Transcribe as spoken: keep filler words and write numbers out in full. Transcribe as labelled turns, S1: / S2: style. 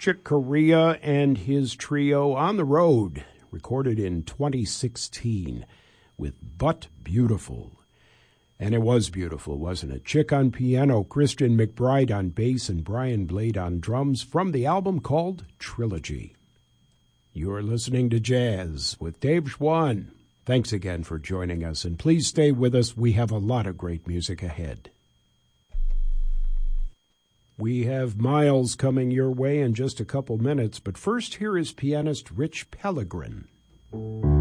S1: Chick Corea and his trio on the road, recorded in twenty sixteen with But Beautiful. And it was beautiful, wasn't it? Chick on piano, Christian McBride on bass, and Brian Blade on drums from the album called Trilogy. You're listening to Jazz with Dave Schwann. Thanks again for joining us, and please stay with us. We have a lot of great music ahead. We have Miles coming your way in just a couple minutes, but first here is pianist Rich Pellegrin.